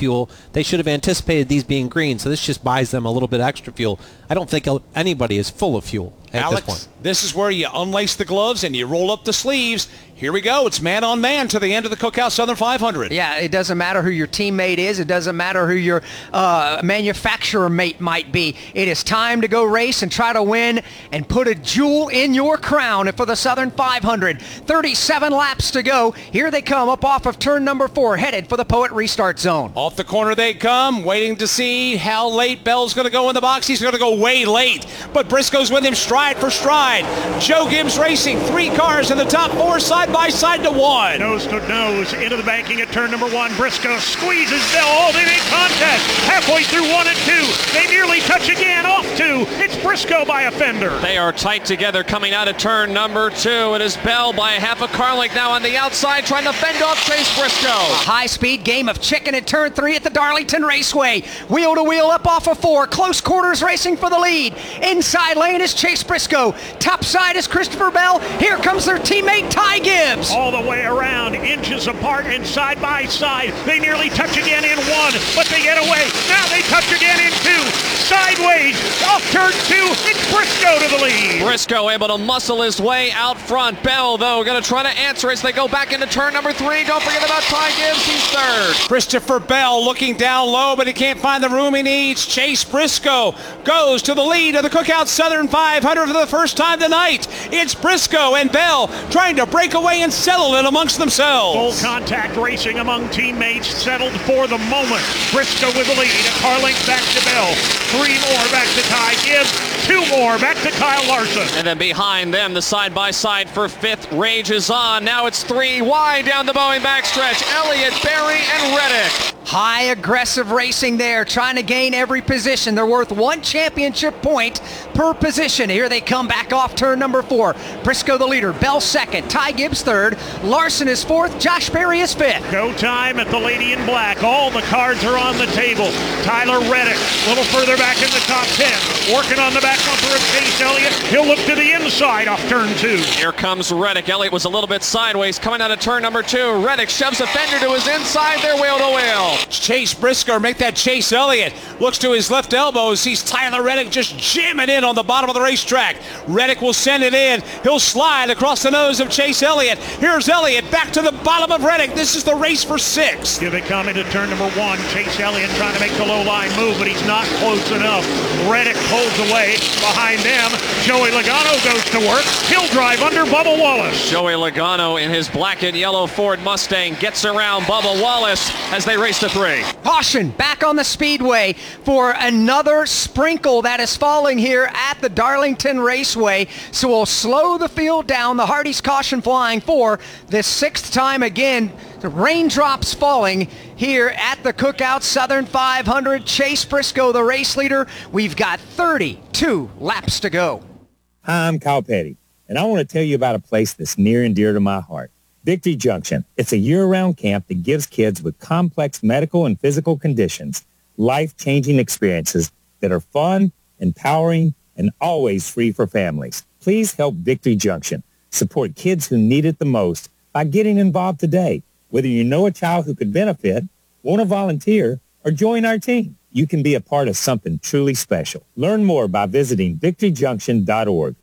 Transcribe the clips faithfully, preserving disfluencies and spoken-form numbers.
fuel. They should have anticipated these being green, so this just buys them a little bit extra fuel. I don't think anybody is full of fuel at Alex, this point. This is where you unlace the gloves and you roll up the sleeves. Here we go. It's man on man to the end of the Cookout Southern five hundred. Yeah, it doesn't matter who your teammate is. It doesn't matter who your uh, manufacturer mate might be. It is time to go race and try to win and put a jewel in your crown for the Southern five hundred. thirty-seven laps to go. Here they come up off of turn number four, headed for the Poet restart zone. Off the corner they come, waiting to see how late Bell's going to go in the box. He's going to go way late, but Briscoe's with him stride for stride. Joe Gibbs Racing, three cars in the top four, side by side to one. Nose to nose into the banking at turn number one. Briscoe squeezes Bell. Oh, they make contact halfway through one and two. They nearly touch again off two. It's Briscoe by a fender. They are tight together coming out of turn number two. It is Bell by a half a car length now on the outside trying to fend off Chase Briscoe. A high-speed game of chicken at turn three at the Darlington Raceway. Wheel to wheel up off of four. Close quarters racing for the lead. Inside lane is Chase Briscoe. Top side is Christopher Bell. Here comes their teammate Ty Gibbs. All the way around, inches apart and side by side. They nearly touch again in one, but they get away. Now they touch again in two. Sideways, off turn two, it's Briscoe to the lead. Briscoe able to muscle his way out front. Bell, though, going to try to answer as they go back into turn number three. Don't forget about Ty Gibbs, he's third. Christopher Bell looking down low, but he can't find the room he needs. Chase Briscoe goes to the lead of the Cookout Southern five hundred for the first time tonight. It's Briscoe and Bell trying to break away and settle it amongst themselves. Full contact racing among teammates settled for the moment. Briscoe with the lead. A car length back to Bell. Three more back to Ty Gibbs. Two more back to Kyle Larson. And then behind them, the side-by-side for fifth rages on. Now it's three wide down the Boeing backstretch. Elliott, Berry, and Reddick. High aggressive racing there, trying to gain every position. They're worth one championship point per position. Here they come back off turn number four. Briscoe the leader, Bell second, Ty Gibbs third, Larson is fourth, Josh Berry is fifth. Go time at the Lady in Black. All the cards are on the table. Tyler Reddick, a little further back in the top ten, working on the back bumper of Chase Elliott. He'll look to the inside off turn two. Here comes Reddick. Elliott was a little bit sideways coming out of turn number two. Reddick shoves a fender to his inside. They're wheel to wheel. Chase Briscoe make that Chase Elliott. Looks to his left elbow, sees Tyler Reddick just jamming in on the bottom of the racetrack. Reddick will send it in. He'll slide across the nose of Chase Elliott. Here's Elliott back to the bottom of Reddick. This is the race for six. Here they come into turn number one. Chase Elliott trying to make the low line move, but he's not close enough. Reddick pulls away. Behind them, Joey Logano goes to work. He'll drive under Bubba Wallace. Joey Logano in his black and yellow Ford Mustang gets around Bubba Wallace as they race to three. Caution back on the speedway for another sprinkle that is falling here at the Darlington Raceway. So we'll slow the field down. The Hardy's caution flying for the sixth time again. The raindrops falling here at the Cookout Southern five hundred. Chase Briscoe, the race leader. We've got thirty-two laps to go. Hi, I'm Kyle Petty, and I want to tell you about a place that's near and dear to my heart. Victory Junction. It's a year-round camp that gives kids with complex medical and physical conditions life-changing experiences that are fun, empowering, and always free for families. Please help Victory Junction support kids who need it the most by getting involved today. Whether you know a child who could benefit, want to volunteer, or join our team, you can be a part of something truly special. Learn more by visiting victory junction dot org.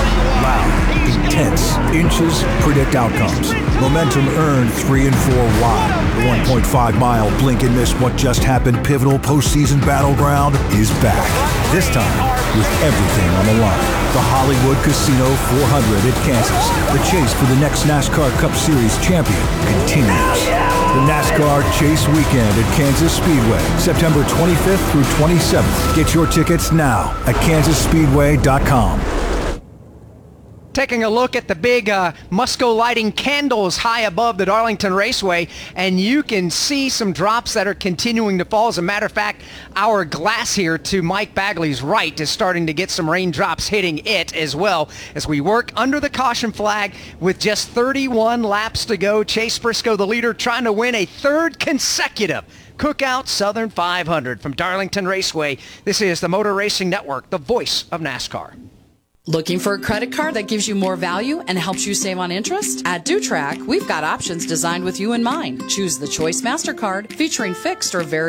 Loud, intense, inches, predict outcomes. Momentum earned three and four wide. The one point five mile blink and miss what just happened pivotal postseason battleground is back. This time with everything on the line. The Hollywood Casino four hundred at Kansas. The chase for the next NASCAR Cup Series champion continues. The NASCAR Chase Weekend at Kansas Speedway, September twenty-fifth through twenty-seventh. Get your tickets now at kansas speedway dot com. Taking a look at the big uh, Musco lighting candles high above the Darlington Raceway, and you can see some drops that are continuing to fall. As a matter of fact, our glass here to Mike Bagley's right is starting to get some raindrops hitting it as well as we work under the caution flag with just thirty-one laps to go. Chase Briscoe, the leader, trying to win a third consecutive Cookout Southern five hundred from Darlington Raceway. This is the Motor Racing Network, the voice of NASCAR. Looking for a credit card that gives you more value and helps you save on interest? At DuTrack, we've got options designed with you in mind. Choose the Choice MasterCard featuring fixed or variable